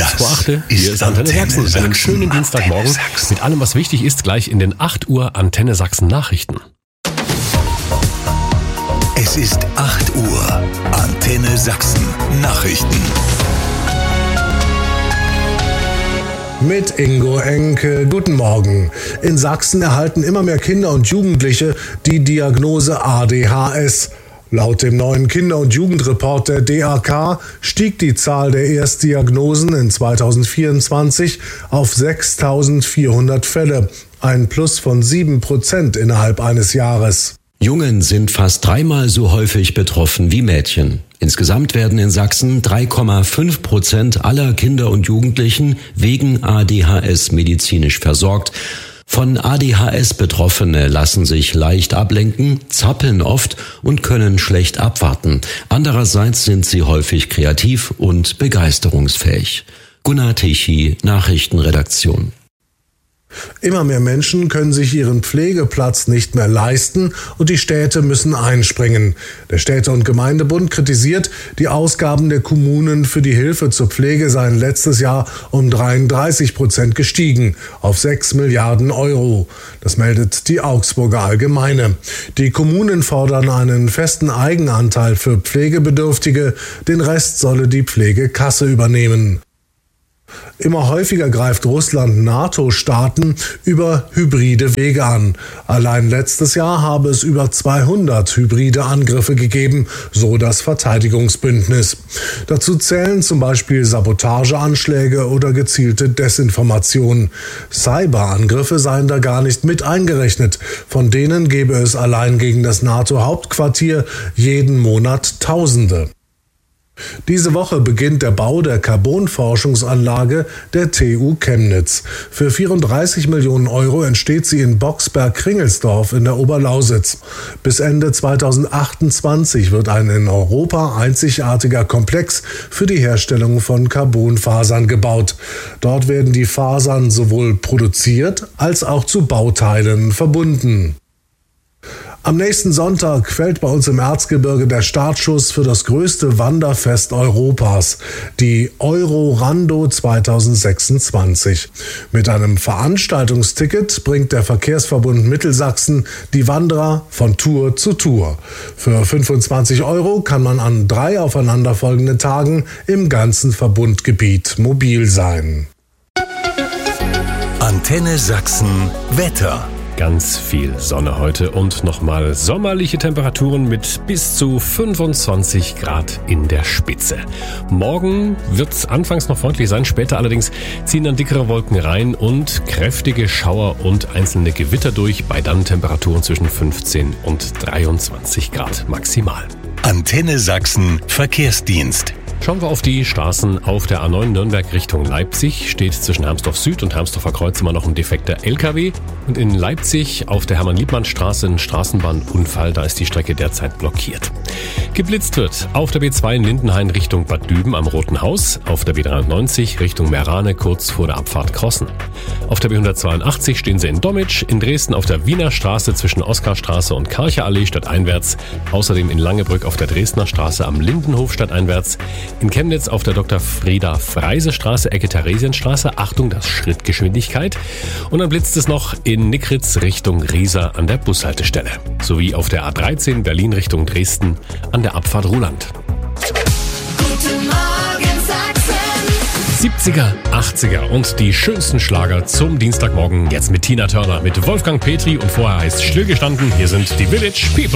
Das 2.8. Hier ist Antenne Sachsen. Einen schönen Dienstagmorgen mit allem, was wichtig ist, gleich in den 8 Uhr Antenne Sachsen Nachrichten. Es ist 8 Uhr. Antenne Sachsen Nachrichten. Mit Ingo Enke. Guten Morgen. In Sachsen erhalten immer mehr Kinder und Jugendliche die Diagnose ADHS. Laut dem neuen Kinder- und Jugendreport der DAK stieg die Zahl der Erstdiagnosen in 2024 auf 6.400 Fälle, ein Plus von 7% innerhalb eines Jahres. Jungen sind fast 3-mal so häufig betroffen wie Mädchen. Insgesamt werden in Sachsen 3,5% aller Kinder und Jugendlichen wegen ADHS medizinisch versorgt. Von ADHS Betroffene lassen sich leicht ablenken, zappeln oft und können schlecht abwarten. Andererseits sind sie häufig kreativ und begeisterungsfähig. Gunnar Tichy, Nachrichtenredaktion. Immer mehr Menschen können sich ihren Pflegeplatz nicht mehr leisten und die Städte müssen einspringen. Der Städte- und Gemeindebund kritisiert, die Ausgaben der Kommunen für die Hilfe zur Pflege seien letztes Jahr um 33% gestiegen, auf 6 Milliarden Euro. Das meldet die Augsburger Allgemeine. Die Kommunen fordern einen festen Eigenanteil für Pflegebedürftige, den Rest solle die Pflegekasse übernehmen. Immer häufiger greift Russland NATO-Staaten über hybride Wege an. Allein letztes Jahr habe es über 200 hybride Angriffe gegeben, so das Verteidigungsbündnis. Dazu zählen zum Beispiel Sabotageanschläge oder gezielte Desinformation. Cyberangriffe seien da gar nicht mit eingerechnet. Von denen gebe es allein gegen das NATO-Hauptquartier jeden Monat Tausende. Diese Woche beginnt der Bau der Carbon-Forschungsanlage der TU Chemnitz. Für 34 Millionen Euro entsteht sie in Boxberg-Kringelsdorf in der Oberlausitz. Bis Ende 2028 wird ein in Europa einzigartiger Komplex für die Herstellung von Carbonfasern gebaut. Dort werden die Fasern sowohl produziert als auch zu Bauteilen verbunden. Am nächsten Sonntag fällt bei uns im Erzgebirge der Startschuss für das größte Wanderfest Europas, die Eurorando 2026. Mit einem Veranstaltungsticket bringt der Verkehrsverbund Mittelsachsen die Wanderer von Tour zu Tour. Für 25 Euro kann man an 3 aufeinanderfolgenden Tagen im ganzen Verbundgebiet mobil sein. Antenne Sachsen Wetter. Ganz viel Sonne heute und nochmal sommerliche Temperaturen mit bis zu 25 Grad in der Spitze. Morgen wird es anfangs noch freundlich sein, später allerdings ziehen dann dickere Wolken rein und kräftige Schauer und einzelne Gewitter durch, bei dann Temperaturen zwischen 15 und 23 Grad maximal. Antenne Sachsen Verkehrsdienst. Schauen wir auf die Straßen. Auf der A9 Nürnberg Richtung Leipzig steht zwischen Hermsdorf Süd und Hermsdorfer Kreuz immer noch ein defekter LKW. Und in Leipzig auf der Hermann-Liebmann-Straße ein Straßenbahnunfall, da ist die Strecke derzeit blockiert. Geblitzt wird auf der B2 in Lindenhain Richtung Bad Düben am Roten Haus, auf der B93 Richtung Meerane kurz vor der Abfahrt Krossen. Auf der B182 stehen sie in Dommitsch, in Dresden auf der Wiener Straße zwischen Oskarstraße und Karcher-Allee stadteinwärts, außerdem in Langebrück auf der Dresdner Straße am Lindenhof stadteinwärts, in Chemnitz auf der Dr. Frieda Freise Straße, Ecke Theresienstraße, Achtung, das Schrittgeschwindigkeit. Und dann blitzt es noch in Nickritz Richtung Riesa an der Bushaltestelle. Sowie auf der A13 Berlin Richtung Dresden an der Abfahrt Ruhland. Guten Morgen Sachsen. 70er, 80er und die schönsten Schlager zum Dienstagmorgen. Jetzt mit Tina Turner, mit Wolfgang Petri und vorher heißt Stillgestanden. Hier sind die Village People.